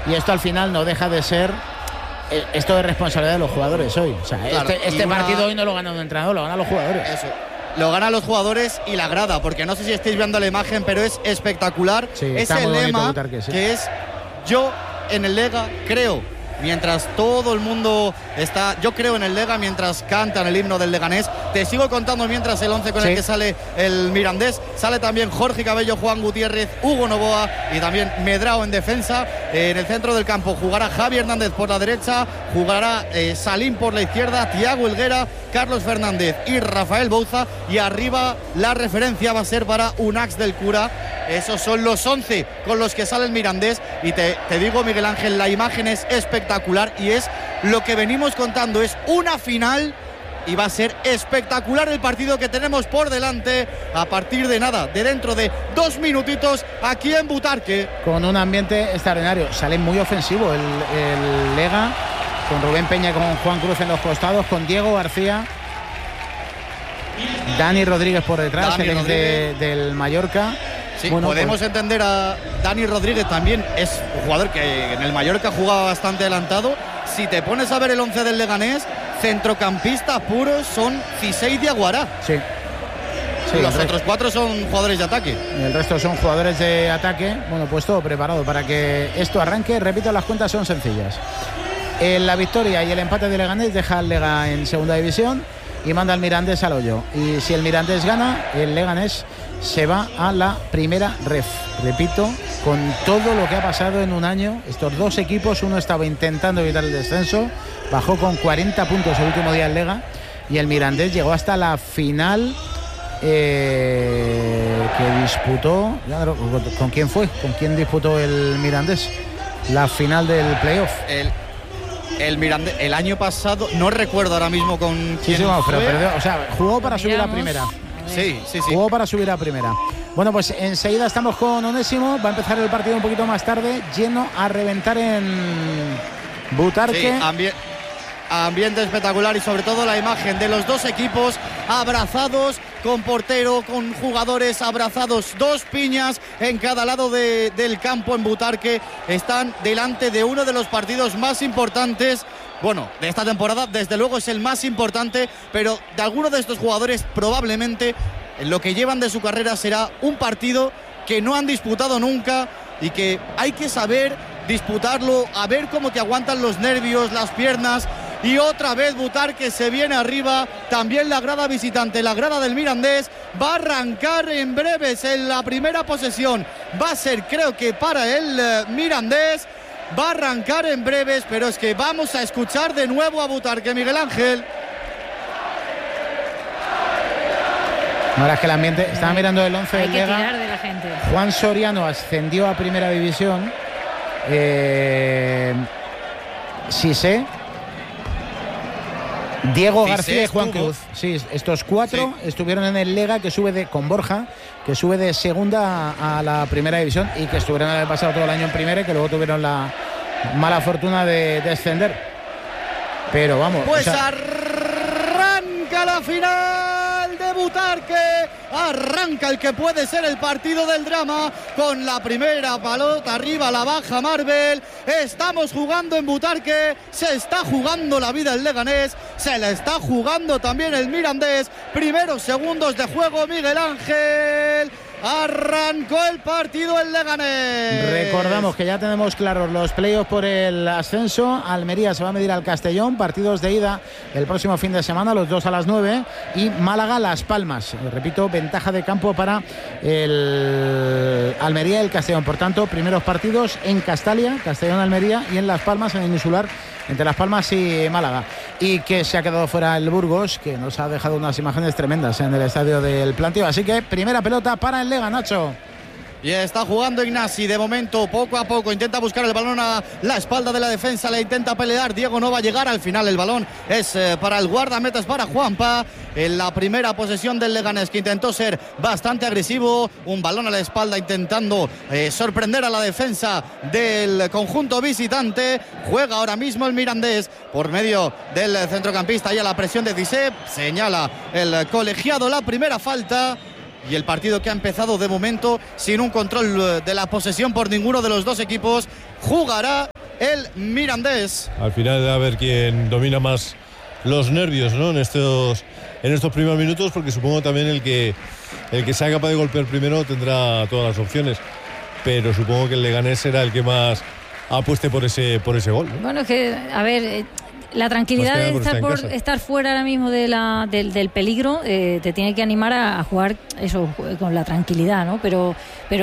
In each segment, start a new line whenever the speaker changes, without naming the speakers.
y esto al final no deja de ser esto es responsabilidad de los jugadores hoy. O sea, claro, este partido hoy no lo gana un entrenador, lo ganan los jugadores.
Eso. Lo ganan los jugadores y la grada, porque no sé si estáis viendo la imagen, pero es espectacular.
Sí,
ese lema que es yo en el Lega creo. Mientras todo el mundo está, yo creo en el Lega, mientras cantan el himno del Leganés. Te sigo contando mientras el 11 con el que sale el Mirandés. Sale también Jorge Cabello, Juan Gutiérrez, Hugo Novoa y también Medrao en defensa. En el centro del campo jugará Javi Hernández por la derecha, jugará Salim por la izquierda, Thiago Helguera, Carlos Fernández y Rafael Bouza. Y arriba la referencia va a ser para Unax del Cura. Esos son los 11 con los que sale el Mirandés. Y te digo, Miguel Ángel, la imagen es espectacular y es lo que venimos contando. Es una final y va a ser espectacular el partido que tenemos por delante a partir de dentro de 2 minutitos aquí en Butarque.
Con un ambiente extraordinario. Sale muy ofensivo el Lega, con Rubén Peña y con Juan Cruz en los costados, con Diego García, Dani Rodríguez por detrás, el del Mallorca.
Sí, bueno, podemos entender a Dani Rodríguez también, es un jugador que en el Mallorca jugaba bastante adelantado. Si te pones a ver el 11 del Leganés, centrocampista puros son Cisei Diaguará.
Sí.
Los otros 4 son jugadores de ataque.
Y el resto son jugadores de ataque. Bueno, pues todo preparado para que esto arranque. Repito, las cuentas son sencillas. La victoria y el empate de Leganés deja al Lega en segunda división y manda al Mirandés al hoyo. Y si el Mirandés gana, el Leganés se va a la primera ref. Repito, con todo lo que ha pasado en un año, estos dos equipos, uno estaba intentando evitar el descenso, bajó con 40 puntos el último día el Lega, y el Mirandés llegó hasta la final que disputó. ¿Con quién fue? ¿Con quién disputó el Mirandés la final del playoff?
El Mirandés, el año pasado, no recuerdo ahora mismo con quién
pero perdió, o sea, jugó para subir a primera.
Sí.
Jugó para subir a primera. Bueno, pues enseguida estamos con Onésimo. Va a empezar el partido un poquito más tarde, lleno a reventar en Butarque.
Sí, ambiente espectacular y sobre todo la imagen de los dos equipos abrazados, con portero, con jugadores abrazados, 2 piñas en cada lado del campo en Butarque. Están delante de uno de los partidos más importantes, bueno, de esta temporada. Desde luego es el más importante, pero de alguno de estos jugadores probablemente lo que llevan de su carrera será un partido que no han disputado nunca y que hay que saber disputarlo, a ver cómo te aguantan los nervios, las piernas. Y otra vez Butarque se viene arriba, también la grada visitante, la grada del Mirandés va a arrancar en breves en la primera posesión. Va a ser, creo que para el Mirandés, va a arrancar en breves, pero es que vamos a escuchar de nuevo a Butarque, Miguel Ángel.
Ahora es que el ambiente, estaba mirando el 11 del Lega.
Hay que tirar de la gente.
Juan Soriano ascendió a primera división. Sisé, Diego García y Juan Cruz. Sí, estos 4 estuvieron en el Lega, que sube con Borja, que sube de segunda a la primera división, y que estuvieron el pasado todo el año en primera y que luego tuvieron la mala fortuna de descender. Pero vamos.
Pues arranca la final de Butarque. Arranca el que puede ser el partido del drama, con la primera pelota arriba, la baja Marvel. Estamos jugando en Butarque, se está jugando la vida el Leganés, se la está jugando también el Mirandés. Primeros segundos de juego, Miguel Ángel. Arrancó el partido el Leganés.
Recordamos que ya tenemos claros los playoffs por el ascenso. Almería se va a medir al Castellón, partidos de ida el próximo fin de semana, los 2 a las 9, y Málaga Las Palmas. Repito, ventaja de campo para el Almería y el Castellón. Por tanto, primeros partidos en Castalia, Castellón-Almería, y en Las Palmas, en el Insular, entre Las Palmas y Málaga. Y que se ha quedado fuera el Burgos, que nos ha dejado unas imágenes tremendas en el estadio del Plantío. Así que primera pelota para el Lega, Nacho.
Y está jugando Ignasi, de momento, poco a poco, intenta buscar el balón a la espalda de la defensa, le intenta pelear, Diego no va a llegar, al final el balón es para el guardameta, es para Juanpa. En la primera posesión del Leganés, que intentó ser bastante agresivo, un balón a la espalda intentando sorprender a la defensa del conjunto visitante. Juega ahora mismo el Mirandés por medio del centrocampista y a la presión de Cisep, señala el colegiado la primera falta. Y el partido que ha empezado de momento sin un control de la posesión por ninguno de los dos equipos. Jugará el Mirandés.
Al final a ver quién domina más los nervios, ¿no? En estos primeros minutos, porque supongo también el que sea capaz de golpear primero tendrá todas las opciones, pero supongo que el Leganés será el que más apueste por ese gol, ¿no?
Bueno, es que, a ver, la tranquilidad de estar fuera ahora mismo del peligro te tiene que animar a jugar eso con la tranquilidad, ¿no? Pero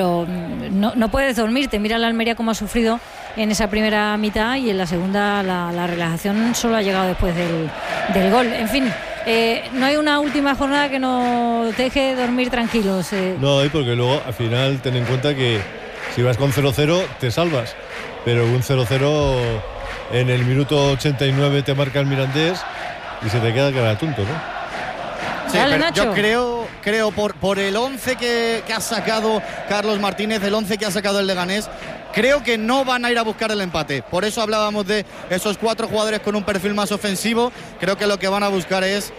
no puedes dormirte. Mira la Almería cómo ha sufrido en esa primera mitad, y en la segunda la relajación solo ha llegado después del gol. En fin, no hay una última jornada que nos deje dormir tranquilos.
No hay, porque luego al final ten en cuenta que si vas con 0-0 te salvas, pero un 0-0 en el minuto 89 te marca el Mirandés y se te queda cara tonto, ¿no?
Sí, pero yo creo por el 11 que ha sacado Carlos Martínez, el 11 que ha sacado el Leganés, creo que no van a ir a buscar el empate. Por eso hablábamos de esos 4 jugadores con un perfil más ofensivo. Creo que lo que van a buscar es,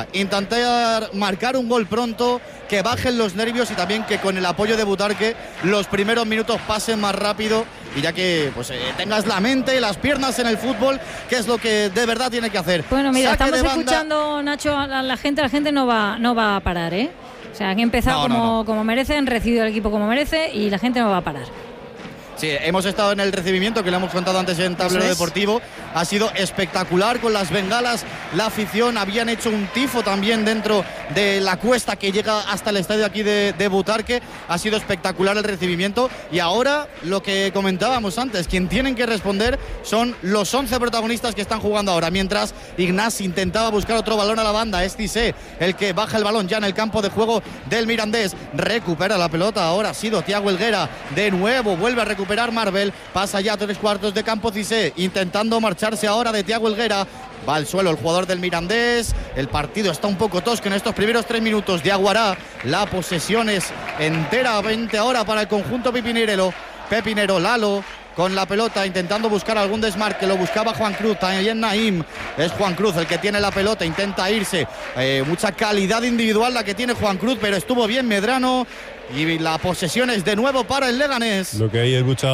intentar marcar un gol pronto, que bajen los nervios, y también que con el apoyo de Butarque los primeros minutos pasen más rápido, y ya que tengas la mente y las piernas en el fútbol, que es lo que de verdad tiene que hacer.
Bueno, mira, estamos escuchando, Nacho, a la gente no va a parar, ¿eh? O sea, han empezado como merecen, han recibido el equipo como merece, y la gente no va a parar.
Sí, hemos estado en el recibimiento, que le hemos contado antes en Tablero Deportivo. Ha sido espectacular con las bengalas, la afición. Habían hecho un tifo también dentro de la cuesta que llega hasta el estadio aquí de Butarque. Ha sido espectacular el recibimiento. Y ahora, lo que comentábamos antes, quien tienen que responder son los 11 protagonistas que están jugando ahora. Mientras Ignasi intentaba buscar otro balón a la banda, es Cissé el que baja el balón ya en el campo de juego del Mirandés. Recupera la pelota, ahora ha sido Thiago Helguera. De nuevo vuelve a recuperar Marvel, pasa ya 3/4 de campo Cissé, intentando marcharse ahora de Thiago Helguera. Va al suelo el jugador del Mirandés. El partido está un poco tosco en estos primeros 3 minutos de Aguará. La posesión es enteramente ahora para el conjunto Pepinero. Lalo con la pelota intentando buscar algún desmarque, lo buscaba Juan Cruz, también Naim. Es Juan Cruz el que tiene la pelota, intenta irse. Mucha calidad individual la que tiene Juan Cruz, pero estuvo bien Medrano. Y la posesión es de nuevo para el Leganés.
Lo que hay es mucha,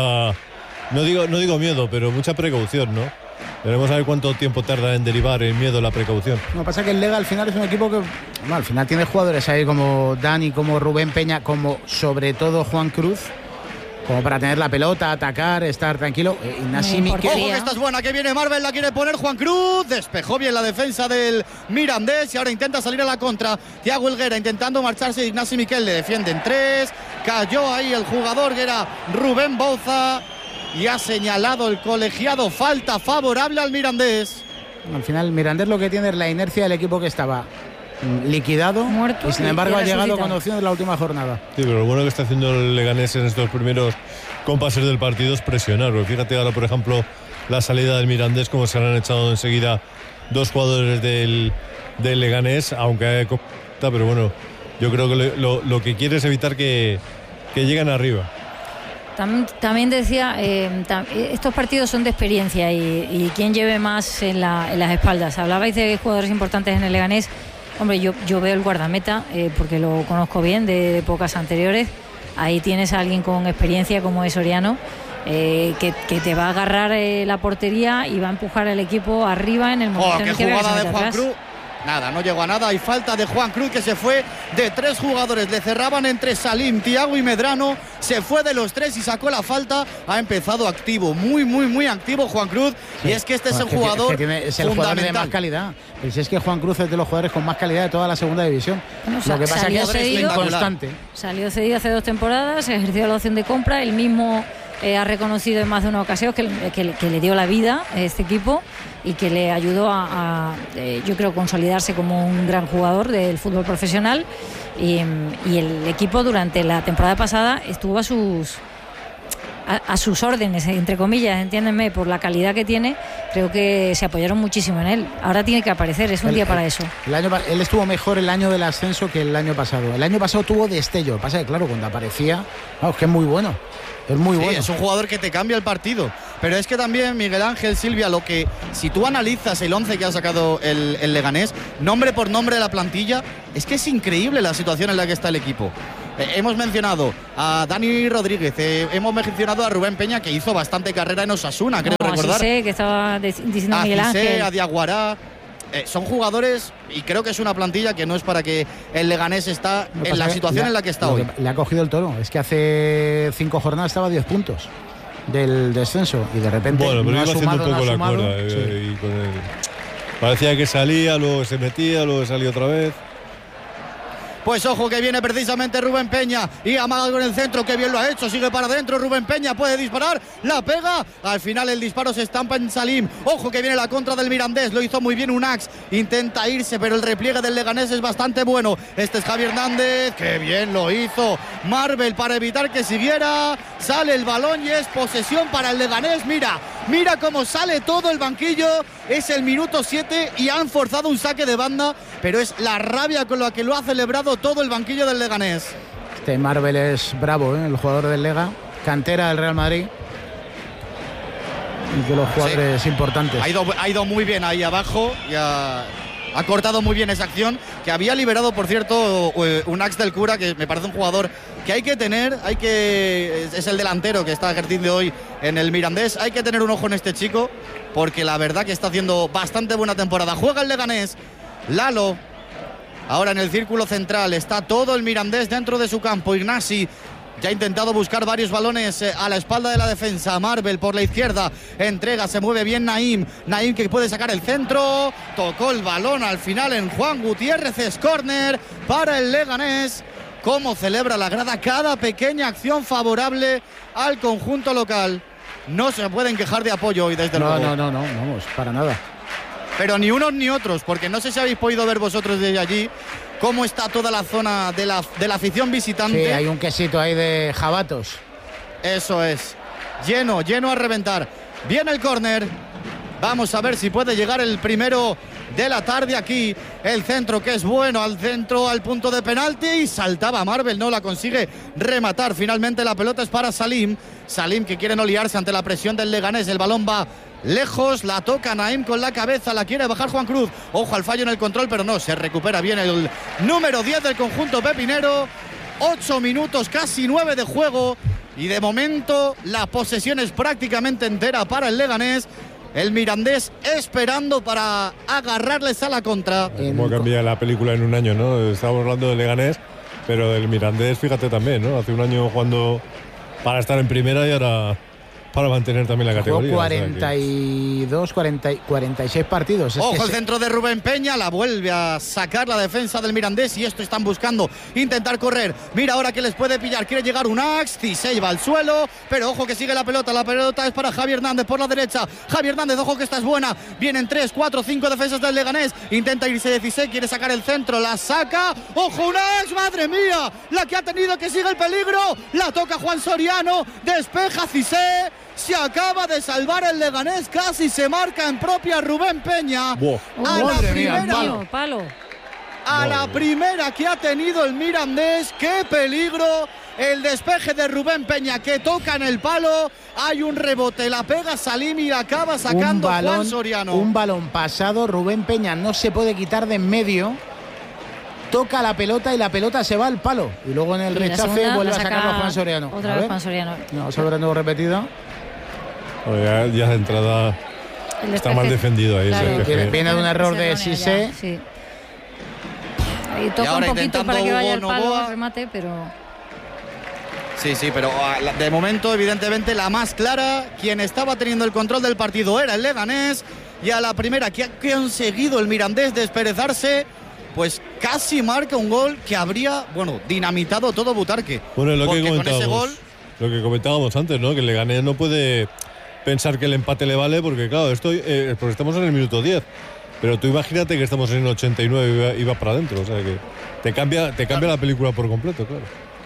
no digo miedo, pero mucha precaución, ¿no? Veremos a ver cuánto tiempo tarda en derivar el miedo a la precaución.
Lo que pasa es que el Lega al final es un equipo que al final tiene jugadores ahí como Dani, como Rubén Peña, como sobre todo Juan Cruz, como para tener la pelota, atacar, estar tranquilo. Ignasi Miquel.
Ojo que esta es buena, que viene Marvel, la quiere poner Juan Cruz. Despejó bien la defensa del Mirandés y ahora intenta salir a la contra. Thiago Helguera intentando marcharse. Ignasi Miquel le defiende en 3. Cayó ahí el jugador que era Rubén Bouza. Y ha señalado el colegiado falta favorable al Mirandés.
Al final, Mirandés lo que tiene es la inercia del equipo que estaba liquidado, muerto, y sin embargo ha llegado con opción de la última jornada.
Sí, pero lo bueno que está haciendo el Leganés en estos primeros compases del partido es presionar. Fíjate ahora, por ejemplo, la salida del Mirandés, como se le han echado enseguida 2 jugadores del Leganés, aunque pero bueno, yo creo que lo que quiere es evitar que lleguen arriba.
También decía, estos partidos son de experiencia y quien lleve más en las espaldas. Hablabais de jugadores importantes en el Leganés. Hombre, yo veo el guardameta, porque lo conozco bien de épocas anteriores. Ahí tienes a alguien con experiencia como es Soriano, que te va a agarrar la portería y va a empujar al equipo arriba en el momento en el que
qué jugada
veas
de Juan
atrás.
Cruz. Nada, no llegó a nada. Hay falta de Juan Cruz, que se fue de 3 jugadores. Le cerraban entre Salim, Thiago y Medrano. Se fue de los 3 y sacó la falta. Ha empezado activo, muy activo Juan Cruz. Sí. Y es que este es el jugador
es el jugador de más calidad. Pero si es que Juan Cruz es de los jugadores con más calidad de toda la segunda división.
Bueno,
lo que pasa es que es inconstante.
Salió cedido hace 2 temporadas, ejerció la opción de compra. Él mismo ha reconocido en más de una ocasión que le dio la vida a este equipo y que le ayudó yo creo, consolidarse como un gran jugador del fútbol profesional, y el equipo durante la temporada pasada estuvo a sus órdenes, entre comillas, entiéndenme, por la calidad que tiene. Creo que se apoyaron muchísimo en él. Ahora tiene que aparecer, es un día para eso.
Él estuvo mejor el año del ascenso que el año pasado. El año pasado tuvo destello. Pasa que claro, cuando aparecía, es que es muy bueno. Es muy bueno.
Es un jugador que te cambia el partido. Pero es que también, Miguel Ángel, Silvia, si tú analizas el 11 que ha sacado el Leganés, nombre por nombre de la plantilla, es que es increíble la situación en la que está el equipo. Hemos mencionado a Dani Rodríguez, hemos mencionado a Rubén Peña, que hizo bastante carrera en Osasuna, creo recordar.
Sí, que estaba diciendo Miguel Ángel.
A Diaguará. Son jugadores, y creo que es una plantilla que no es para que el Leganés está en la situación en la que está hoy.
Le ha cogido el toro. Es que hace 5 jornadas estaba a 10 puntos del descenso y de repente
pero
no
iba
ha
haciendo
sumado,
un poco
no
la cuerda.
Sí.
Y con parecía que salía, luego se metía, luego salía otra vez.
Pues ojo que viene precisamente Rubén Peña y amaga con el centro, que bien lo ha hecho, sigue para adentro Rubén Peña, puede disparar, la pega, al final el disparo se estampa en Salim. Ojo que viene la contra del Mirandés, lo hizo muy bien Unax, intenta irse, pero el repliegue del Leganés es bastante bueno. Este es Javi Hernández, que bien lo hizo Marvel para evitar que siguiera, sale el balón y es posesión para el Leganés. Mira cómo sale todo el banquillo, es el minuto 7 y han forzado un saque de banda, pero es la rabia con la que lo ha celebrado todo el banquillo del Leganés.
Este Marvel es bravo, el jugador del Lega, cantera del Real Madrid y de los jugadores importantes.
Ha ido muy bien ahí abajo y ha cortado muy bien esa acción, que había liberado, por cierto, Unax del Cura, que me parece un jugador que hay que tener, es el delantero que está ejerciendo hoy en el Mirandés. Hay que tener un ojo en este chico, porque la verdad que está haciendo bastante buena temporada. Juega el Leganés, Lalo, ahora en el círculo central, está todo el Mirandés dentro de su campo. Ignasi ya ha intentado buscar varios balones a la espalda de la defensa. Marvel por la izquierda, entrega, se mueve bien Naim que puede sacar el centro, tocó el balón al final en Juan Gutiérrez, es córner para el Leganés. Cómo celebra la grada cada pequeña acción favorable al conjunto local. No se pueden quejar de apoyo hoy, desde luego.
No, vamos, para nada.
Pero ni unos ni otros, porque no sé si habéis podido ver vosotros desde allí cómo está toda la zona de la afición visitante.
Sí, hay un quesito ahí de jabatos.
Eso es, lleno a reventar. Viene el córner, vamos a ver si puede llegar el primero de la tarde aquí. El centro, que es bueno, al centro, al punto de penalti, y saltaba Marvel, no la consigue rematar. Finalmente la pelota es para Salim, que quiere no liarse ante la presión del Leganés. El balón va lejos, la toca Naim con la cabeza, la quiere bajar Juan Cruz, ojo al fallo en el control, pero no, se recupera bien el número 10 del conjunto pepinero. 8 minutos, casi 9 de juego, y de momento la posesión es prácticamente entera para el Leganés. El Mirandés esperando para agarrarles a la contra.
Cómo cambia la película en un año, ¿no? Estábamos hablando del Leganés, pero del Mirandés, fíjate también, ¿no? Hace un año jugando para estar en primera y ahora para mantener también la categoría.
46 partidos.
Ojo el centro de Rubén Peña, la vuelve a sacar la defensa del Mirandés, y esto están buscando intentar correr. Mira ahora que les puede pillar, quiere llegar Unax, Cisey va al suelo, pero ojo que sigue la pelota es para Javi Hernández por la derecha. Javi Hernández, ojo que esta es buena, vienen 3, 4, 5 defensas del Leganés, intenta irse de Cisey, quiere sacar el centro, la saca, ojo Unax, madre mía, la que ha tenido, que sigue el peligro, la toca Juan Soriano, despeja Cisey. Se acaba de salvar el Leganés, casi se marca en propia Rubén Peña. A la primera que ha tenido el Mirandés, qué peligro. El despeje de Rubén Peña, que toca en el palo, hay un rebote, la pega Salim y la acaba sacando Juan Soriano.
Un balón pasado, Rubén Peña no se puede quitar de en medio, toca la pelota y la pelota se va al palo, y luego en el rechace vuelve a sacarlo Juan Soriano.
Otra vez Juan Soriano.
No, sobre nuevo repetido.
Ya de entrada está mal defendido ahí.
Claro. Viene de un error de Cissé.
Sí. Ahí toca un poquito para que vaya al palo el remate, pero...
Sí, pero de momento, evidentemente, la más clara, quien estaba teniendo el control del partido era el Leganés, y a la primera que ha conseguido el Mirandés desperezarse, pues casi marca un gol que habría, dinamitado todo Butarque.
Bueno, lo
que
comentábamos antes, ¿no? Que el Leganés no puede pensar que el empate le vale, porque claro, porque estamos en el minuto 10, pero tú imagínate que estamos en el 89 y va para adentro, o sea que te cambia la película por completo, claro.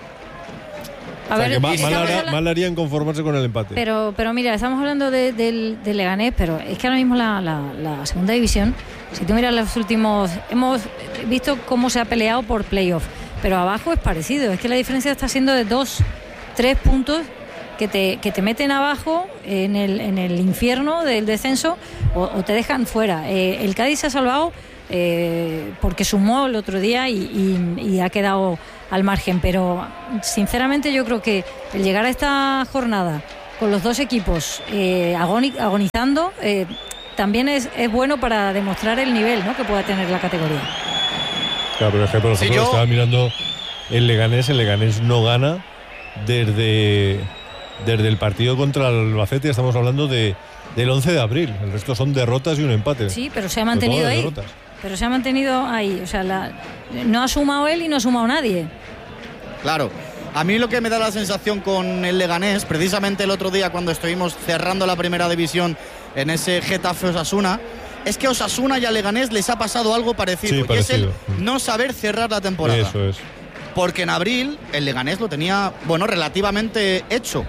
Mal harían conformarse con el empate.
Pero mira, estamos hablando del Leganés, pero es que ahora mismo la segunda división, si tú miras los últimos, hemos visto cómo se ha peleado por playoff, pero abajo es parecido, es que la diferencia está siendo de 2-3 puntos que te meten abajo en el infierno del descenso, o te dejan fuera. El Cádiz se ha salvado porque sumó el otro día y ha quedado al margen. Pero sinceramente yo creo que el llegar a esta jornada con los dos equipos agonizando también es bueno para demostrar el nivel, ¿no?, que pueda tener la categoría.
Claro, pero es que por ejemplo estaba mirando el Leganés no gana desde el partido contra el Albacete. Estamos hablando del 11 de abril. El resto son derrotas y un empate.
Sí, pero se ha mantenido ahí. Pero se ha mantenido ahí. O sea, no ha sumado él y no ha sumado nadie.
Claro. A mí lo que me da la sensación con el Leganés, precisamente el otro día cuando estuvimos cerrando la primera división en ese Getafe Osasuna, es que a Osasuna y a Leganés les ha pasado algo parecido.
Sí, parecido.
Y es el no saber cerrar la temporada.
Eso es.
Porque en abril el Leganés lo tenía, relativamente hecho.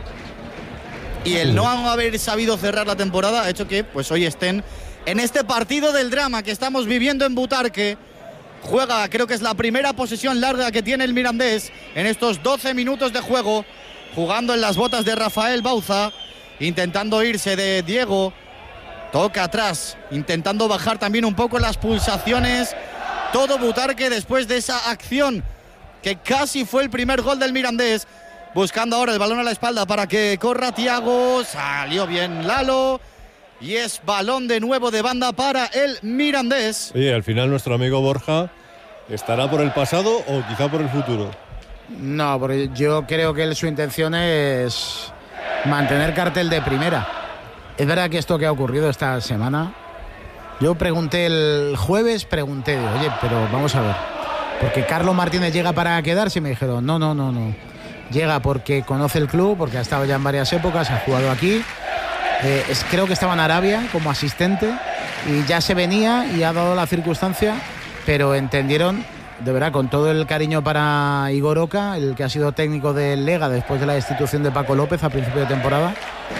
Y el no haber sabido cerrar la temporada ha hecho que pues hoy estén en este partido del drama que estamos viviendo en Butarque. Juega, creo que es la primera posesión larga que tiene el Mirandés en estos 12 minutos de juego, jugando en las botas de Rafael Bauza, intentando irse de Diego. Toca atrás, intentando bajar también un poco las pulsaciones. Todo Butarque después de esa acción que casi fue el primer gol del Mirandés. Buscando ahora el balón a la espalda para que corra Thiago. Salió bien Lalo. Y es balón de nuevo de banda para el Mirandés.
Oye, al final nuestro amigo Borja estará por el pasado o quizá por el futuro.
No, porque yo creo que su intención es mantener cartel de primera. Es verdad que esto que ha ocurrido esta semana, yo pregunté el jueves, oye, pero vamos a ver, porque Carlos Martínez llega para quedarse, y me dijeron, no. Llega porque conoce el club, porque ha estado ya en varias épocas, ha jugado aquí. Creo que estaba en Arabia como asistente y ya se venía y ha dado la circunstancia, pero entendieron, de verdad, con todo el cariño para Igor Oca, el que ha sido técnico del Lega después de la destitución de Paco López a principio de temporada,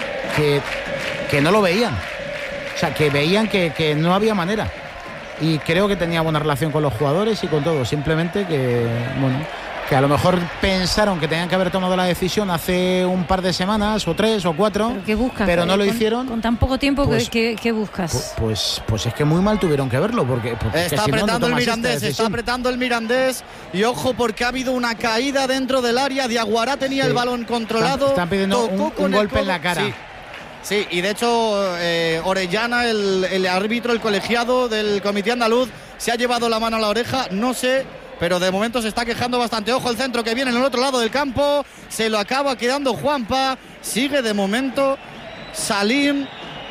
que no lo veían. O sea, que veían que no había manera. Y creo que tenía buena relación con los jugadores y con todo. Simplemente que a lo mejor pensaron que tenían que haber tomado la decisión hace un par de semanas, o 3 o 4.
¿Pero qué buscas?
Pero no lo hicieron.
Con tan poco tiempo, pues, ¿qué buscas?
Pues es que muy mal tuvieron que verlo. Porque
está apretando el Mirandés, está apretando el Mirandés. Y ojo, porque ha habido una caída dentro del área. Diaguará tenía el balón controlado.
Están pidiendo un golpe en la cara.
Sí, y de hecho Orellana, el árbitro, el colegiado del comité andaluz, se ha llevado la mano a la oreja, no sé, pero de momento se está quejando bastante. Ojo el centro que viene en el otro lado del campo, se lo acaba quedando Juanpa, sigue de momento Salim.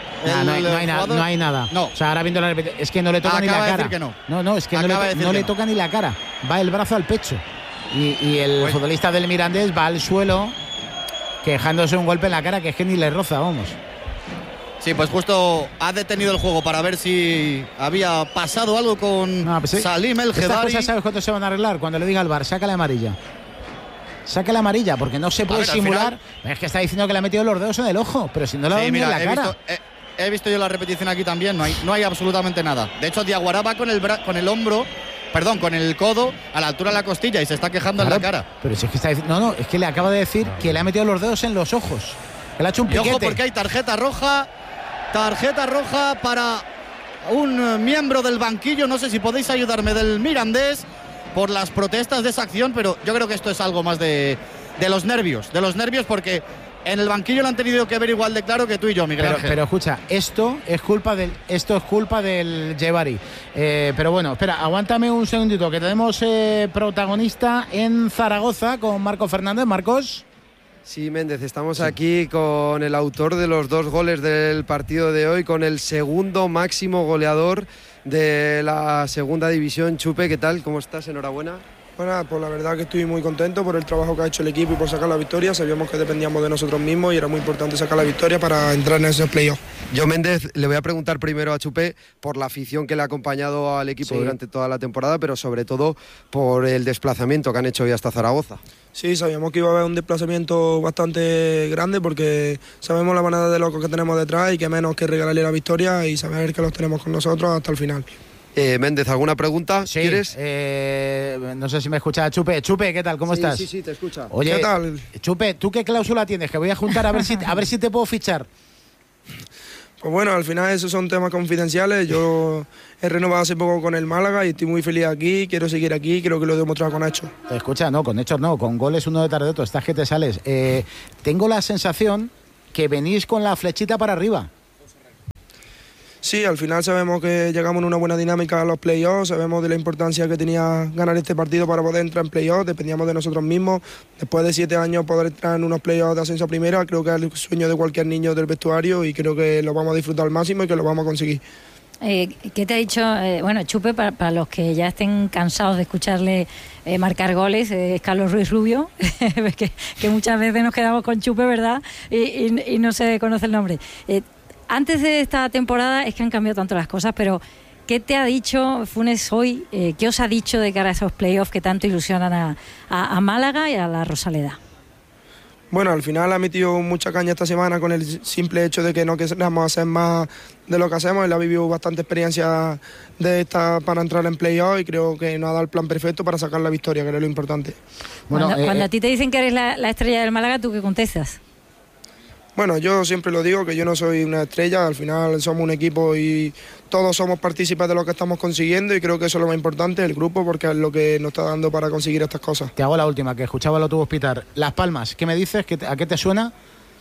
No hay nada.
No.
O sea, ahora viendo la repetición, es que no le toca ni la cara.
Que no.
No, es que no le toca ni la cara, va el brazo al pecho. Y el futbolista del Mirandés va al suelo quejándose un golpe en la cara que es que ni le roza, vamos.
Sí, pues justo ha detenido el juego para ver si había pasado algo con Salim El Jebari.
Estas cosas, ¿sabes cuándo se van a arreglar? Cuando le diga al VAR, saca la amarilla. Saca la amarilla, porque no se puede simular. Es que está diciendo que le ha metido los dedos en el ojo, pero si no le ha dado ni en la cara.
He visto yo la repetición aquí también, no hay absolutamente nada. De hecho, Diaguará va con el codo a la altura de la costilla y se está quejando en la cara.
Pero si es que está diciendo, es que le acaba de decir que le ha metido los dedos en los ojos. Que le ha hecho un piquete.
Y ojo, porque hay tarjeta roja para un miembro del banquillo, no sé si podéis ayudarme, del Mirandés, por las protestas de esa acción, pero yo creo que esto es algo más de los nervios, porque en el banquillo lo han tenido que ver igual de claro que tú y yo, Miguel Ángel.
Pero escucha, esto es culpa del Jebari. Pero bueno, espera, aguántame un segundito, que tenemos protagonista en Zaragoza con Marco Fernández. Marcos.
Sí, Méndez, estamos aquí con el autor de los 2 goles del partido de hoy, con el segundo máximo goleador de la segunda división. Chupe, ¿qué tal? ¿Cómo estás? Enhorabuena.
Bueno, pues la verdad que estoy muy contento por el trabajo que ha hecho el equipo y por sacar la victoria. Sabíamos que dependíamos de nosotros mismos y era muy importante sacar la victoria para entrar en esos playoffs.
Yo, Méndez, le voy a preguntar primero a Chupe por la afición que le ha acompañado al equipo durante toda la temporada, pero sobre todo por el desplazamiento que han hecho hoy hasta Zaragoza.
Sí, sabíamos que iba a haber un desplazamiento bastante grande porque sabemos la manada de locos que tenemos detrás y que menos que regalarle la victoria y saber que los tenemos con nosotros hasta el final.
Méndez, ¿alguna pregunta?
Sí,
¿Quieres?
No sé si me escucha Chupe. Chupe, ¿qué tal? ¿Cómo estás?
Sí, te escucha.
Oye,
¿qué tal?
Chupe, ¿tú qué cláusula tienes? Que voy a juntar a ver si te puedo fichar.
Pues bueno, al final esos son temas confidenciales. Yo he renovado hace poco con el Málaga y estoy muy feliz aquí, quiero seguir aquí, creo que lo he demostrado con hechos.
Escucha, no, con hechos no, con goles uno detrás de otro, estás que te sales. Tengo la sensación que venís con la flechita para arriba.
Sí, al final sabemos que llegamos en una buena dinámica a los playoffs, sabemos de la importancia que tenía ganar este partido para poder entrar en playoffs, dependíamos de nosotros mismos. Después de 7 años poder entrar en unos playoffs de ascenso a primera, creo que es el sueño de cualquier niño del vestuario y creo que lo vamos a disfrutar al máximo y que lo vamos a conseguir.
¿Qué te ha dicho, Chupe, para los que ya estén cansados de escucharle marcar goles, es Carlos Ruiz Rubio, que muchas veces nos quedamos con Chupe, ¿verdad? Y no se conoce el nombre. Antes de esta temporada es que han cambiado tanto las cosas, pero ¿qué te ha dicho Funes hoy? ¿Qué os ha dicho de cara a esos playoffs que tanto ilusionan a Málaga y a la Rosaleda?
Bueno, al final ha metido mucha caña esta semana con el simple hecho de que no queramos hacer más de lo que hacemos. Él ha vivido bastante experiencia de esta para entrar en playoff y creo que nos ha dado el plan perfecto para sacar la victoria, que es lo importante.
Bueno, cuando a ti te dicen que eres la estrella del Málaga, ¿tú qué contestas?
Bueno, yo siempre lo digo, que yo no soy una estrella, al final somos un equipo y todos somos partícipes de lo que estamos consiguiendo y creo que eso es lo más importante, el grupo, porque es lo que nos está dando para conseguir estas cosas.
Te hago la última, que escuchaba el autobús pitar. Las Palmas, ¿qué me dices? ¿A qué te suena?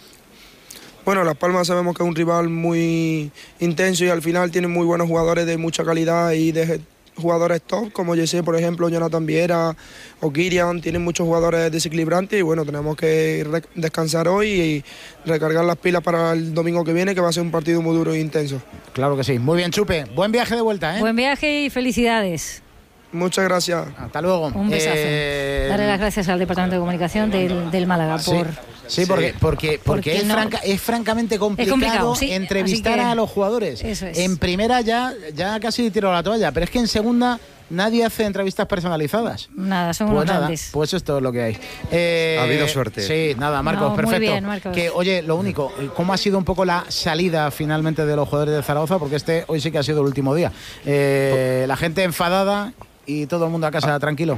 Bueno, Las Palmas sabemos que es un rival muy intenso y al final tiene muy buenos jugadores de mucha calidad y de jugadores top, como Jesse, por ejemplo, Jonathan Viera o Kirian, tienen muchos jugadores desequilibrantes y bueno, tenemos que descansar hoy y recargar las pilas para el domingo que viene, que va a ser un partido muy duro e intenso.
Claro que sí. Muy bien, Chupe. Buen viaje de vuelta, ¿eh?
Buen viaje y felicidades.
Muchas gracias.
Hasta luego.
Un besazo. Darle las gracias al Departamento de Comunicación del Málaga por...
Sí, porque es francamente complicado
sí,
entrevistar a los jugadores.
Eso es.
En primera ya casi tiro la toalla, pero es que en segunda nadie hace entrevistas personalizadas.
Nada, son unos grandes.
Pues esto es lo que hay.
Ha habido suerte.
Sí, nada, Marcos, perfecto.
Muy bien, Marcos.
Que, oye, lo único, ¿cómo ha sido un poco la salida finalmente de los jugadores de Zaragoza? Porque hoy sí que ha sido el último día. La gente enfadada y todo el mundo a casa tranquilo.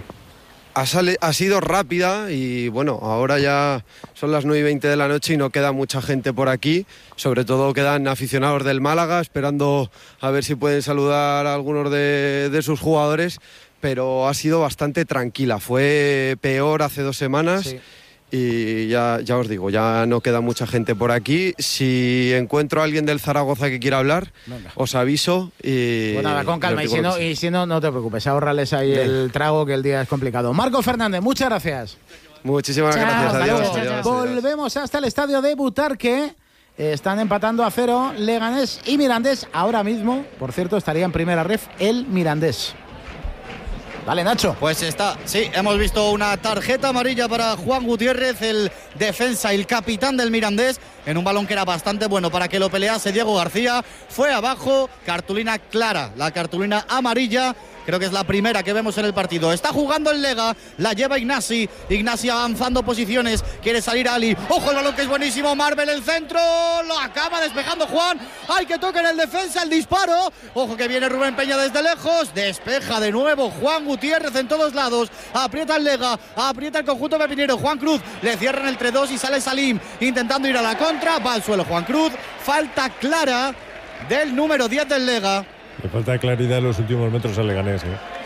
Ha sido rápida y bueno, ahora ya son las 9:20 de la noche y no queda mucha gente por aquí. Sobre todo quedan aficionados del Málaga esperando a ver si pueden saludar a algunos de sus jugadores, pero ha sido bastante tranquila. Fue peor hace 2 semanas. Sí. Y ya os digo, ya no queda mucha gente por aquí. Si encuentro a alguien del Zaragoza que quiera hablar, venga, os aviso. Y
pues nada, con calma. Y si no, no te preocupes. Ahórrales ahí el trago, que el día es complicado. Marcos Fernández, muchas gracias.
Muchísimas gracias.
Adiós. Volvemos hasta el estadio de Butarque. Están empatando a 0 Leganés y Mirandés. Ahora mismo, por cierto, estaría en primera ref el Mirandés. Vale, Nacho.
Pues sí, hemos visto una tarjeta amarilla para Juan Gutiérrez, el defensa y el capitán del Mirandés, en un balón que era bastante bueno para que lo pelease Diego García. Fue abajo, cartulina clara, la cartulina amarilla. Creo que es la primera que vemos en el partido. Está jugando el Lega, la lleva Ignasi avanzando posiciones, quiere salir Ali. Ojo el balón que es buenísimo, Marvel el centro, lo acaba despejando Juan. Hay que tocar en el defensa, el disparo. Ojo que viene Rubén Peña desde lejos, despeja de nuevo Juan Gutiérrez en todos lados. Aprieta el Lega, aprieta el conjunto pepinero. Juan Cruz le cierran el 3-2 y sale Salim intentando ir a la contra, va al suelo Juan Cruz. Falta clara del número 10 del Lega.
Le falta claridad en los últimos metros al Leganés.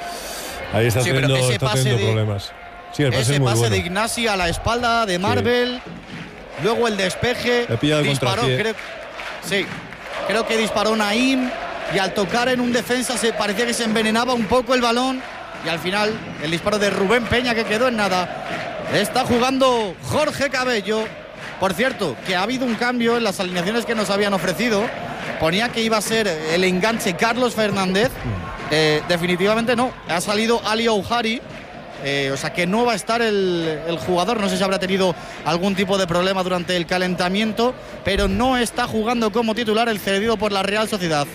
Ahí está teniendo problemas. Sí,
ese pase de Ignasi a la espalda de Marvel. Sí. Luego el despeje. Disparó, creo que disparó Naim. Y al tocar en un defensa parecía que se envenenaba un poco el balón. Y al final el disparo de Rubén Peña, que quedó en nada. Está jugando Jorge Cabello. Por cierto, que ha habido un cambio en las alineaciones que nos habían ofrecido. Ponía que iba a ser el enganche Carlos Fernández. Definitivamente no. Ha salido Ali Ouhari. O sea que no va a estar el jugador. No sé si habrá tenido algún tipo de problema durante el calentamiento, pero no está jugando como titular el cedido por la Real Sociedad.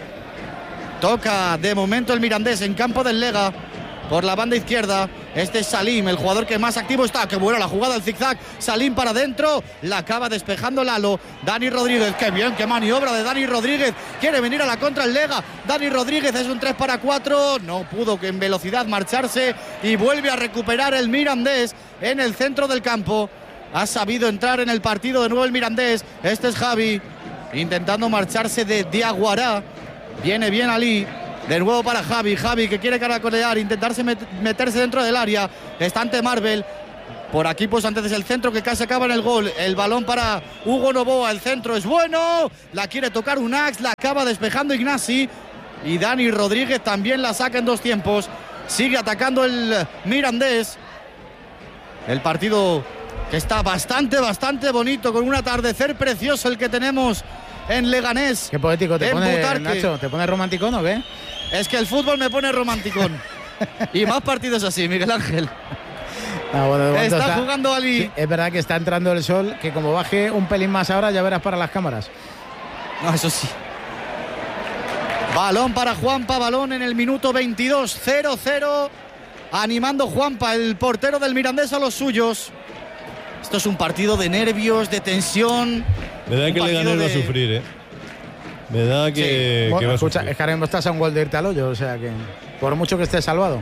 Toca de momento el Mirandés en campo del Lega. Por la banda izquierda, este es Salim, el jugador que más activo está. Qué buena la jugada, el zigzag. Salim para adentro, la acaba despejando Lalo. Dani Rodríguez, qué bien, qué maniobra de Dani Rodríguez. Quiere venir a la contra el Lega. Dani Rodríguez es un 3-4. No pudo en velocidad marcharse y vuelve a recuperar el Mirandés en el centro del campo. Ha sabido entrar en el partido de nuevo el Mirandés. Este es Javi. intentando marcharse de Diaguará. Viene bien Ali. De nuevo para Javi que quiere caracolear, intentarse meterse dentro del área. Está ante Marvel. Por aquí pues antes el centro que casi acaba en el gol. El balón para Hugo Novoa, el centro es bueno. La quiere tocar Unax, la acaba despejando Ignasi. Y Dani Rodríguez también la saca en 2 tiempos. Sigue atacando el Mirandés. El partido que está bastante bonito, con un atardecer precioso el que tenemos en Leganés.
Qué poético te pone, Nacho. ¿Te pone romanticón o qué?
Es que el fútbol me pone romanticón. Y más partidos así, Miguel Ángel.
Bueno,
está jugando Ali.
Sí, es verdad que está entrando el sol, que como baje un pelín más ahora ya verás para las cámaras.
No, eso sí. Balón para Juanpa, balón en el minuto 22, 0-0. Animando Juanpa, el portero del Mirandés, a los suyos. Esto es un partido de nervios, de tensión.
Me da que Leganés va a sufrir, ¿eh? Me da que,
sí. Bueno,
que va a
escucha,
sufrir.
es que ahora mismo estás a un gol de irte al hoyo, o sea que por mucho que estés salvado.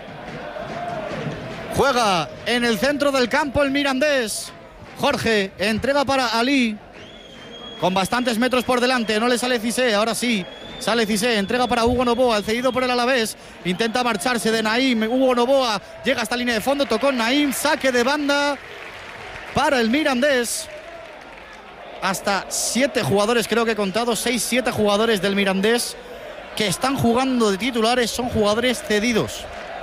Juega en el centro del campo el Mirandés. Jorge entrega para Ali. Con bastantes metros por delante. No le sale Cissé, ahora sí. Sale Cissé, entrega para Hugo Novoa, el cedido por el Alavés. Intenta marcharse de Naim. Hugo Novoa llega hasta línea de fondo. Tocó Naim. Saque de banda para el Mirandés. Hasta 7 jugadores, creo que he contado. 6-7 jugadores del Mirandés que están jugando de titulares. Son jugadores cedidos.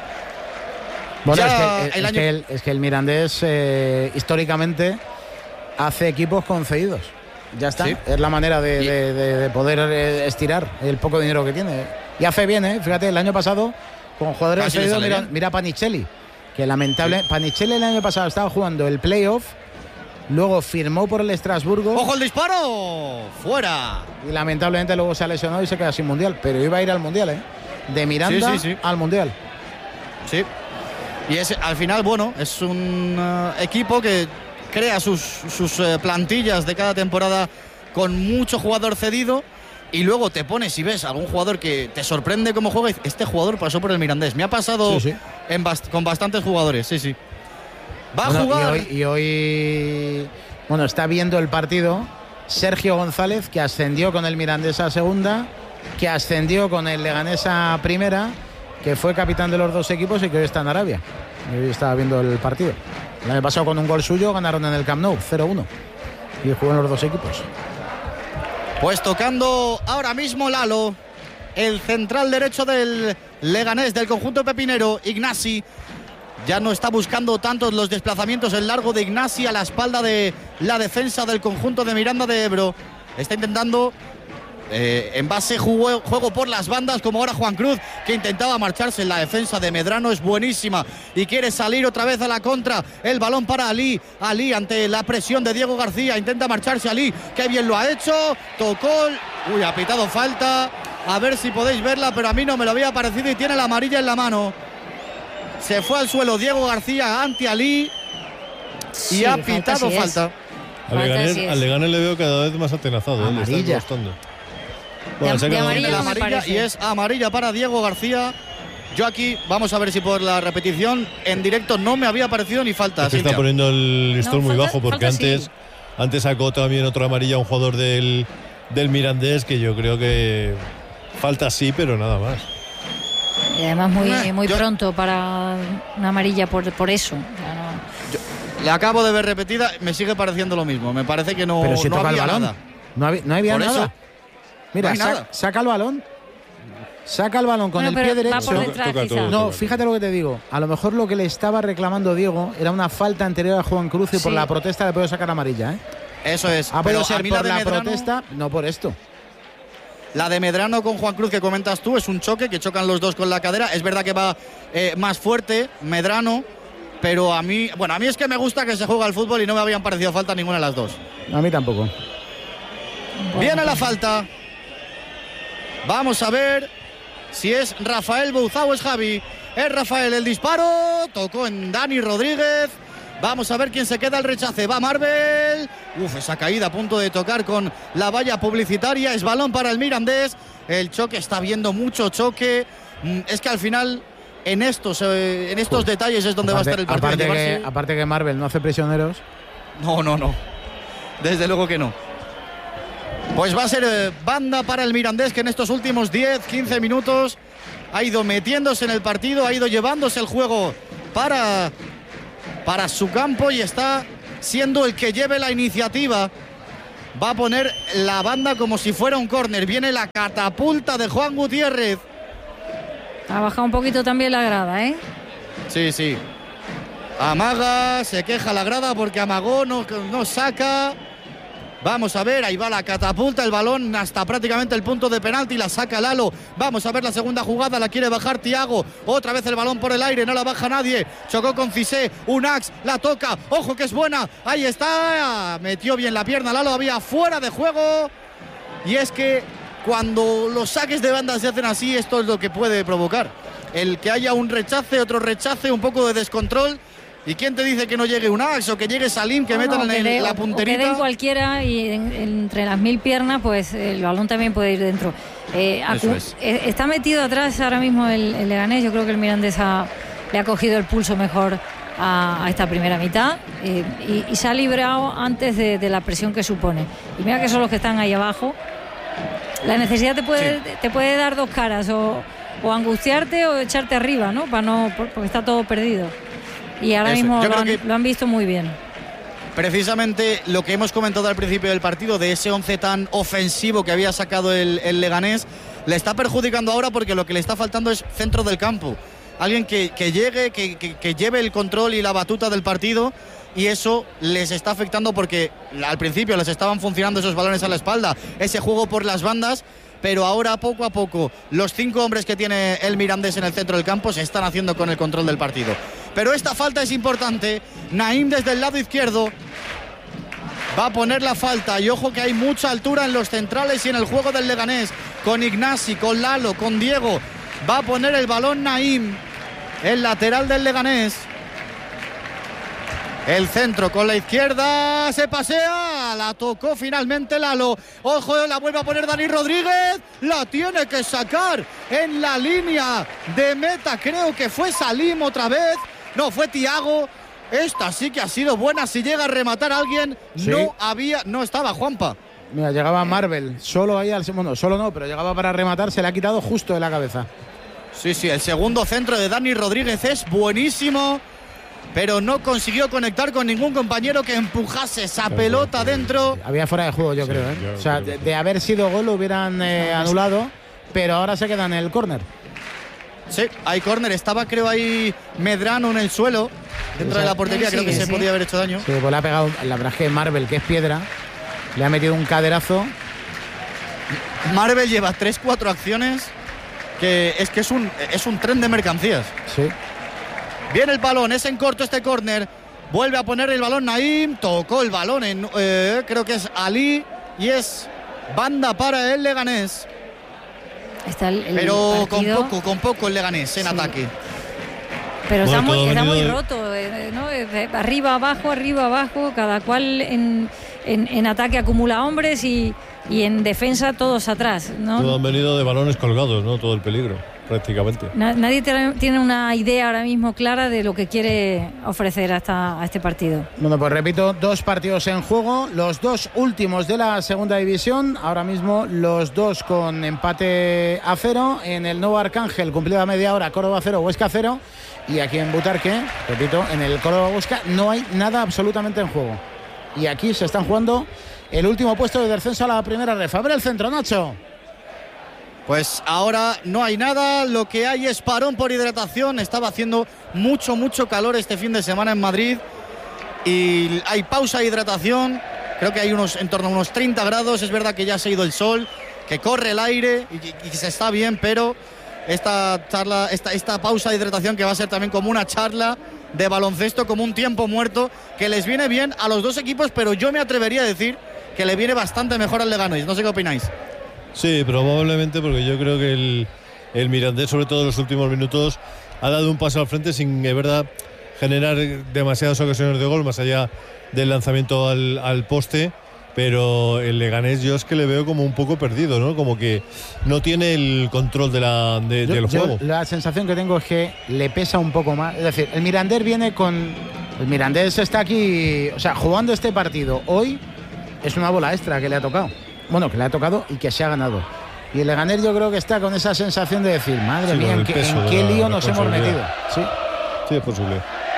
Bueno, es que el Mirandés históricamente hace equipos concedidos. Ya está. Sí. Es la manera de poder estirar el poco dinero que tiene. Y hace bien, ¿eh? Fíjate, el año pasado con jugadores cedidos, mira Panicelli, que lamentable. Sí. Panicelli el año pasado estaba jugando el playoff, luego firmó por el Estrasburgo.
¡Ojo el disparo! ¡Fuera!
Y lamentablemente luego se ha lesionado y se queda sin mundial. Pero iba a ir al mundial, ¿eh? De Miranda al mundial.
Sí. Y al final, bueno, es un equipo que crea sus plantillas de cada temporada con mucho jugador cedido, y luego te pones y ves algún jugador que te sorprende cómo juega. Este jugador pasó por el Mirandés. Me ha pasado con bastantes jugadores. Sí. Va a jugar.
Y hoy, bueno, está viendo el partido Sergio González, que ascendió con el Mirandés a segunda, que ascendió con el Leganés a primera, que fue capitán de los 2 equipos y que hoy está en Arabia. Y hoy estaba viendo el partido. El año pasado con un gol suyo ganaron en el Camp Nou, 0-1. Y juegan los 2 equipos.
Pues tocando ahora mismo Lalo, el central derecho del Leganés, del conjunto pepinero, Ignasi. Ya no está buscando tanto los desplazamientos, el largo de Ignasi a la espalda de la defensa del conjunto de Miranda de Ebro. Está intentando en base juego por las bandas, como ahora Juan Cruz, que intentaba marcharse en la defensa de Medrano. Es buenísima y quiere salir otra vez a la contra. El balón para Ali ante la presión de Diego García, intenta marcharse Ali, que bien lo ha hecho. Tocó, ha pitado falta, a ver si podéis verla, pero a mí no me lo había parecido, y tiene la amarilla en la mano. Se fue al suelo Diego García ante Ali y ha pitado falta.
Al Leganés le veo cada vez más atenazado.
Amarilla.
Bueno, de amarilla, y es amarilla para Diego García. Yo aquí, vamos a ver si por la repetición en directo no me había parecido ni falta.
Se está poniendo el listón muy bajo, porque antes sacó también otra amarilla a un jugador del Mirandés, que yo creo que falta sí, pero nada más.
Y además muy pronto para una amarilla por eso.
Le acabo de ver repetida, me sigue pareciendo lo mismo. Me parece que no,
pero si
no
toca
había
el balón.
nada.
No había
por
nada.
Eso,
mira,
no
saca el balón. Saca el balón con el pie derecho. No, fíjate lo que te digo. A lo mejor lo que le estaba reclamando Diego era una falta anterior a Juan Cruz, y por la protesta le puedo sacar amarilla, ¿eh?
Eso es.
Ha podido ser por la protesta, no por esto.
La de Medrano con Juan Cruz que comentas tú es un choque, que chocan los dos con la cadera. Es verdad que va más fuerte Medrano, pero a mí es que me gusta que se juega al fútbol y no me habían parecido falta ninguna de las dos.
A mí tampoco.
Viene la falta. Vamos a ver si es Rafael Bouzá o es Javi. Es Rafael el disparo. Tocó en Dani Rodríguez. Vamos a ver quién se queda el rechace. Va Marvel. Esa caída a punto de tocar con la valla publicitaria. Es balón para el Mirandés. El choque, está viendo mucho choque. Es que al final en estos detalles es donde va a estar el partido.
Aparte que Marvel no hace prisioneros.
No. Desde luego que no. Pues va a ser banda para el Mirandés, que en estos últimos 10-15 minutos ha ido metiéndose en el partido, ha ido llevándose el juego para su campo y está siendo el que lleve la iniciativa. Va a poner la banda como si fuera un córner. Viene la catapulta de Juan Gutiérrez.
Ha bajado un poquito también la grada, ¿eh?
Sí, sí. Amaga, se queja la grada porque amagó, no saca. Vamos a ver, ahí va la catapulta, el balón hasta prácticamente el punto de penalti, la saca Lalo. Vamos a ver la segunda jugada, la quiere bajar Thiago. Otra vez el balón por el aire, no la baja nadie. Chocó con Cissé, Unax, la toca. Ojo que es buena, ahí está. Metió bien la pierna, Lalo había fuera de juego. Y es que cuando los saques de banda se hacen así, esto es lo que puede provocar. El que haya un rechace, otro rechace, un poco de descontrol. ¿Y quién te dice que no llegue Unax o que llegue Salim, que metan en la punterita?
Que den cualquiera y entre las 1000 piernas, pues el balón también puede ir dentro. Está metido atrás ahora mismo el Leganés. Yo creo que el Mirandés le ha cogido el pulso mejor a esta primera mitad y se ha librado antes de la presión que supone. Y mira que son los que están ahí abajo. La necesidad te puede dar dos caras, o angustiarte o echarte arriba, ¿no? Porque está todo perdido. Y ahora mismo lo han visto muy bien.
Precisamente lo que hemos comentado al principio del partido, de ese 11 tan ofensivo que había sacado el Leganés, le está perjudicando ahora porque lo que le está faltando es centro del campo. Alguien que llegue, que lleve el control y la batuta del partido, y eso les está afectando porque al principio les estaban funcionando esos balones a la espalda, ese juego por las bandas, pero ahora poco a poco los 5 hombres que tiene el Mirandés en el centro del campo se están haciendo con el control del partido. Pero esta falta es importante. Naim desde el lado izquierdo va a poner la falta, y ojo que hay mucha altura en los centrales y en el juego del Leganés, con Ignasi, con Lalo, con Diego. Va a poner el balón Naim, el lateral del Leganés. El centro con la izquierda, se pasea, la tocó finalmente Lalo. Ojo, la vuelve a poner Dani Rodríguez, la tiene que sacar en la línea de meta. Creo que fue Salim otra vez, no, fue Thiago. Esta sí que ha sido buena, si llega a rematar a alguien. Sí. No estaba Juanpa.
Mira, llegaba Marvel, solo ahí al segundo, solo no, pero llegaba para rematar, se le ha quitado justo de la cabeza.
Sí, el segundo centro de Dani Rodríguez es buenísimo, pero no consiguió conectar con ningún compañero que empujase esa pelota dentro.
Había fuera de juego, yo creo, ¿eh? O sea, de haber sido gol lo hubieran anulado, pero ahora se queda en el córner.
Sí, hay córner. Estaba, creo, ahí Medrano en el suelo, dentro de la portería. Creo que se podía haber hecho daño.
Sí, pues le ha pegado, la verdad es que Marvel, que es piedra, le ha metido un caderazo.
Marvel lleva 3-4 acciones que es un tren de mercancías.
Sí.
Viene el balón, es en corto este córner. Vuelve a poner el balón Naim. Tocó el balón creo que es Ali. Y es banda para el Leganés.
Está
pero con poco el Leganés en ataque.
Pero está muy roto, ¿no? Arriba, abajo. Cada cual en ataque acumula hombres y en defensa todos atrás, ¿no?
Todos han venido de balones colgados, ¿no? Todo el peligro, prácticamente.
Nadie tiene una idea ahora mismo clara de lo que quiere ofrecer a este partido.
Bueno, pues repito, 2 partidos en juego, los 2 últimos de la segunda división, ahora mismo los 2 con empate a 0, en el Nuevo Arcángel cumplida media hora, Córdoba 0, Huesca 0, y aquí en Butarque, repito, en el Córdoba Huesca no hay nada absolutamente en juego. Y aquí se están jugando el último puesto de descenso a la primera ref. Abre el centro, Nacho.
Pues ahora no hay nada, lo que hay es parón por hidratación. Estaba haciendo mucho calor este fin de semana en Madrid y hay pausa de hidratación. Creo que hay en torno a unos 30 grados. Es verdad que ya se ha ido el sol, que corre el aire y se está bien, pero esta pausa de hidratación, que va a ser también como una charla de baloncesto, como un tiempo muerto, que les viene bien a los dos equipos, pero yo me atrevería a decir que le viene bastante mejor al Leganés. No sé qué opináis.
Sí, probablemente, porque yo creo que el Mirandés, sobre todo en los últimos minutos, ha dado un paso al frente sin, de verdad, generar demasiadas ocasiones de gol, más allá del lanzamiento al poste. Pero el Leganés yo es que le veo como un poco perdido, ¿no? Como que no tiene el control del juego.
La sensación que tengo es que le pesa un poco más. Es decir, el Mirandés viene con... El Mirandés está aquí, o sea, jugando este partido hoy, es una bola extra que le ha tocado. bueno, que le ha tocado y que se ha ganado. Y el Leganés yo creo que está con esa sensación de decir, madre mía, ¿en qué lío nos hemos metido? Sí,
es posible.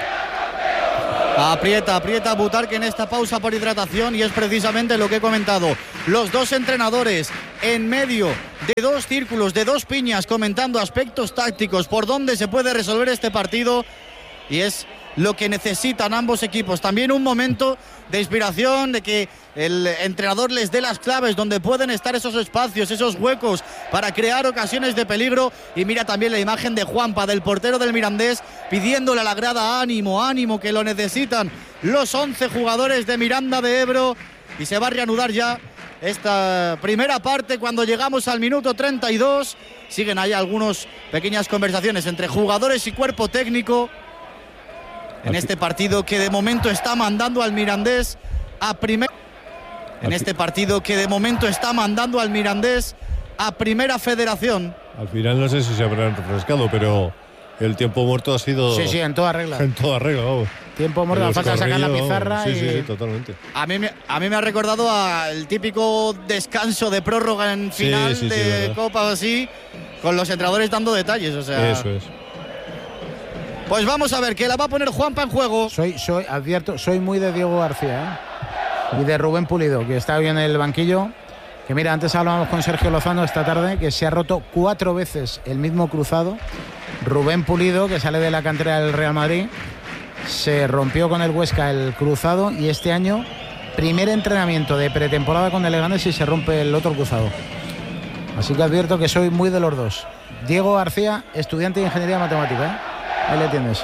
Aprieta Butarque en esta pausa por hidratación y es precisamente lo que he comentado. Los dos entrenadores en medio de dos círculos, de dos piñas, comentando aspectos tácticos, por dónde se puede resolver este partido, y es lo que necesitan ambos equipos. También un momento de inspiración, de que el entrenador les dé las claves donde pueden estar esos espacios, esos huecos para crear ocasiones de peligro. Y mira también la imagen de Juanpa, del portero del Mirandés, pidiéndole a la grada ánimo, que lo necesitan los 11 jugadores de Miranda de Ebro. Y se va a reanudar ya esta primera parte cuando llegamos al minuto 32. Siguen ahí algunas pequeñas conversaciones entre jugadores y cuerpo técnico en este partido que de momento está mandando al Mirandés a primera. En este partido que de momento está mandando al Mirandés a primera federación.
Al final no sé si se habrán refrescado, pero el tiempo muerto ha sido...
Sí, en toda regla.
En toda regla, vamos.
Tiempo muerto, falta sacar la pizarra.
Sí, totalmente.
A mí me ha recordado al típico descanso de prórroga en final de Copa o así, con los entrenadores dando detalles, o sea...
Eso es.
Pues vamos a ver, que la va a poner Juanpa en juego.
Soy muy de Diego García, y de Rubén Pulido, que está hoy en el banquillo. Que mira, antes hablábamos con Sergio Lozano esta tarde, que se ha roto 4 veces el mismo cruzado. Rubén Pulido, que sale de la cantera del Real Madrid, se rompió con el Huesca el cruzado, y este año, primer entrenamiento de pretemporada con el Leganés y se rompe el otro cruzado. Así que advierto que soy muy de los dos. Diego García, estudiante de Ingeniería Matemática, Ahí le tienes.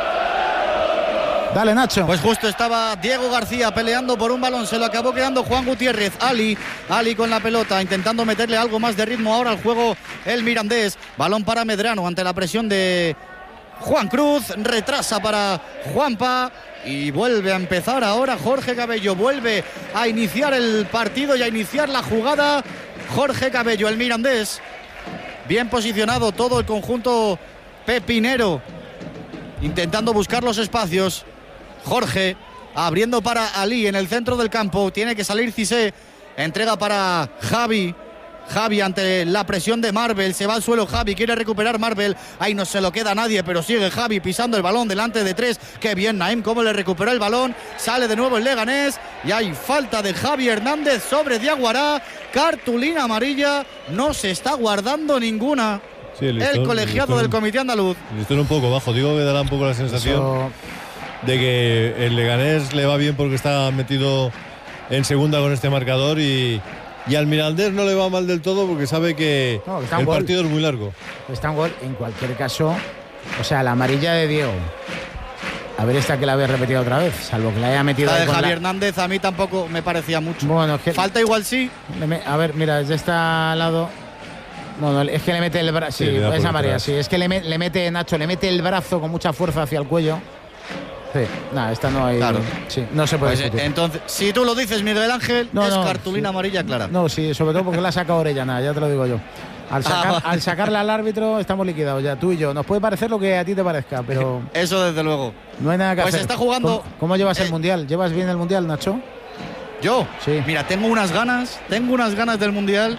Dale, Nacho.
Pues justo estaba Diego García peleando por un balón, se lo acabó quedando Juan Gutiérrez. Ali con la pelota, intentando meterle algo más de ritmo ahora al juego el Mirandés. Balón para Medrano ante la presión de Juan Cruz, retrasa para Juanpa y vuelve a empezar ahora Jorge Cabello. Vuelve a iniciar el partido y a iniciar la jugada Jorge Cabello, el Mirandés. Bien posicionado todo el conjunto pepinero, intentando buscar los espacios. Jorge abriendo para Ali en el centro del campo. Tiene que salir Cissé. Entrega para Javi ante la presión de Marvel. Se va al suelo Javi, quiere recuperar Marvel. Ahí no se lo queda nadie, pero sigue Javi pisando el balón delante de 3. Qué bien Naim, cómo le recuperó el balón. Sale de nuevo el Leganés y hay falta de Javi Hernández sobre Diaguará. Cartulina amarilla, no se está guardando ninguna. Sí, el colegiado del comité andaluz.
El listón un poco bajo, digo que dará un poco la sensación de que el Leganés le va bien porque está metido en segunda con este marcador y al Mirandés no le va mal del todo porque sabe que el partido es muy largo.
Está en gol, en cualquier caso, o sea, la amarilla de Diego. A ver esta que la había repetido otra vez, salvo que la haya metido.
La de Javi Hernández a mí tampoco me parecía mucho.
Bueno, es que
falta igual sí.
A ver, mira, desde este lado. Bueno, es que le mete el brazo. Sí, es amarilla, sí. Es que le mete, Nacho, le mete el brazo con mucha fuerza hacia el cuello. Sí, nada, esta no hay. Claro. Sí, no se puede discutir.
Entonces, si tú lo dices, Miguel Ángel, es cartulina amarilla clara.
No, sí, sobre todo porque la ha sacado Orellana, ya te lo digo yo. Al sacarle al árbitro estamos liquidados ya, tú y yo. Nos puede parecer lo que a ti te parezca, pero...
Eso desde luego.
No hay nada que hacer.
Pues está jugando...
¿Cómo llevas el Mundial? ¿Llevas bien el Mundial, Nacho?
¿Yo?
Sí.
Mira, tengo unas ganas del Mundial.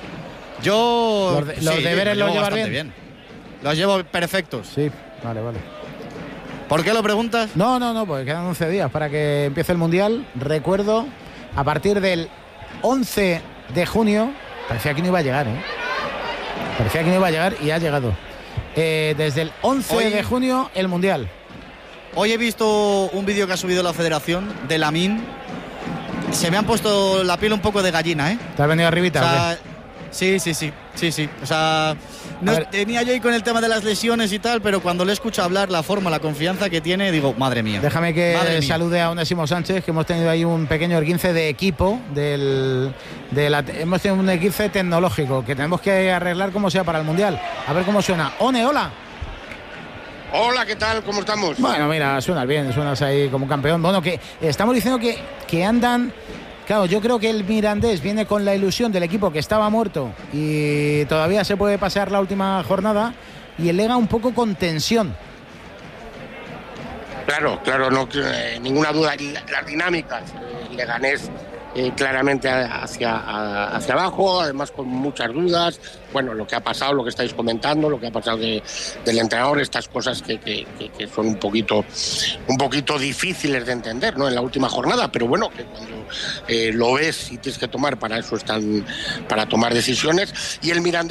Yo...
Los deberes los llevas bien.
Los llevo perfectos.
Sí, vale.
¿Por qué lo preguntas?
No, porque quedan 11 días para que empiece el Mundial. Recuerdo, a partir del 11 de junio, parecía que no iba a llegar, Parecía que no iba a llegar y ha llegado. Desde el 11 de junio, el Mundial.
Hoy he visto un vídeo que ha subido la Federación de Lamine. Se me han puesto la piel un poco de gallina,
¿Te has venido arribita?
O sea, sí. O sea, tenía yo ahí con el tema de las lesiones y tal, pero cuando le escucho hablar, la forma, la confianza que tiene, digo, madre mía.
Déjame que salude a Onésimo Sánchez, que hemos tenido ahí un pequeño esguince de equipo. Hemos tenido un esguince tecnológico que tenemos que arreglar como sea para el Mundial. A ver cómo suena. One, hola.
Hola, ¿qué tal? ¿Cómo estamos?
Bueno, mira, suenas bien, suenas ahí como campeón. Bueno, que estamos diciendo que andan... Claro, yo creo que el Mirandés viene con la ilusión del equipo que estaba muerto y todavía se puede pasear la última jornada, y el Lega un poco con tensión.
Claro, no ninguna duda. Las dinámicas. El Leganés claramente hacia abajo, además con muchas dudas. Bueno, lo que ha pasado, lo que estáis comentando, lo que ha pasado del entrenador, estas cosas que son un poquito difíciles de entender, ¿no?, en la última jornada, pero bueno, que cuando lo ves y tienes que tomar, para eso están, para tomar decisiones. Y el Mirandés